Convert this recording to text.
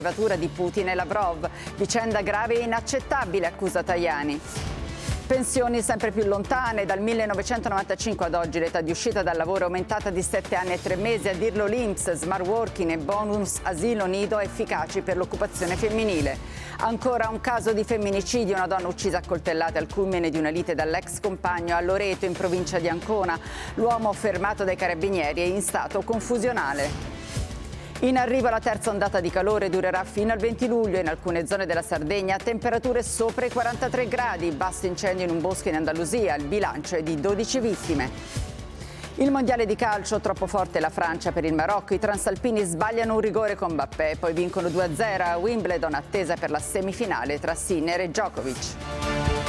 di Putin e Lavrov. Vicenda grave e inaccettabile, accusa Tajani. Pensioni sempre più lontane. Dal 1995 ad oggi l'età di uscita dal lavoro è aumentata di 7 anni e 3 mesi. A dirlo l'INPS, smart working e bonus asilo nido efficaci per l'occupazione femminile. Ancora un caso di femminicidio, una donna uccisa a coltellate al culmine di una lite dall'ex compagno a Loreto, in provincia di Ancona. L'uomo fermato dai carabinieri è in stato confusionale. In arrivo la terza ondata di calore, durerà fino al 20 luglio. In alcune zone della Sardegna temperature sopra i 43 gradi, basso incendio in un bosco in Andalusia, il bilancio è di 12 vittime. Il mondiale di calcio, troppo forte la Francia per il Marocco, i transalpini sbagliano un rigore con Mbappé, poi vincono 2-0 a Wimbledon, attesa per la semifinale tra Sinner e Djokovic.